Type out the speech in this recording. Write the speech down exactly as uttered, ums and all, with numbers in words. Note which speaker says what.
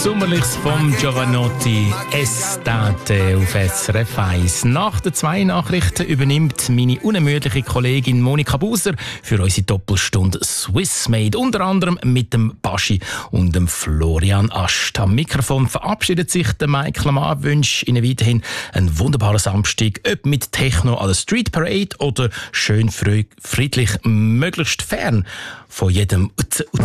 Speaker 1: Sommerliches vom Giovanotti Estate auf S R F eins. Nach den zwei Nachrichten übernimmt meine unermüdliche Kollegin Monika Buser für unsere Doppelstunde Swissmade. Unter anderem mit dem Baschi und dem Florian Ast. Am Mikrofon verabschiedet sich der Mike Lamar. Wünsche Ihnen weiterhin einen wunderbaren Samstag. Ob mit Techno an der Street Parade oder schön friedlich, möglichst fern von jedem Utze, Utze.